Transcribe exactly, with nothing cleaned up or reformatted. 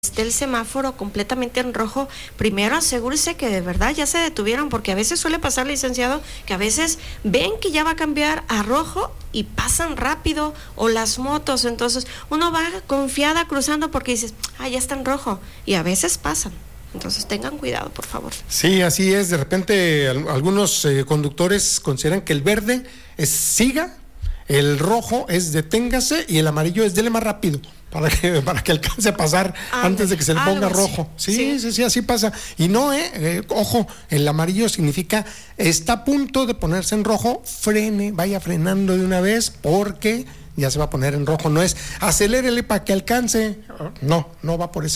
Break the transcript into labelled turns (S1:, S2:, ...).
S1: esté el semáforo completamente en rojo, primero asegúrese que de verdad ya se detuvieron, porque a veces suele pasar, licenciado, que a veces ven que ya va a cambiar a rojo y pasan rápido, o las motos, entonces uno va confiada cruzando porque dices, ah, ya está en rojo, y a veces pasan. Entonces tengan cuidado, por favor.
S2: Sí, así es. De repente algunos eh, conductores consideran que el verde es siga, el rojo es deténgase y el amarillo es dele más rápido para que para que alcance a pasar ah, antes de que se le ponga rojo. Sí, sí, sí, sí, así pasa. Y no, eh, eh, ojo, el amarillo significa está a punto de ponerse en rojo, frene, vaya frenando de una vez porque ya se va a poner en rojo. No es acelérele para que alcance. No, no va por ese